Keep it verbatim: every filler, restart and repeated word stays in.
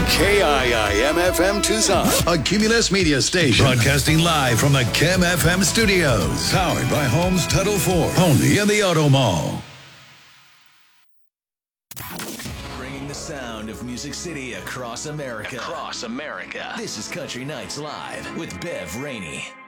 K I I M F M Tucson, a Cumulus Media station. Broadcasting live from the K I M F M studios. Powered by Homes Title Ford. Only in the Auto Mall. Bringing the sound of Music City across America. Across America. This is Country Nights Live with Bev Rainey.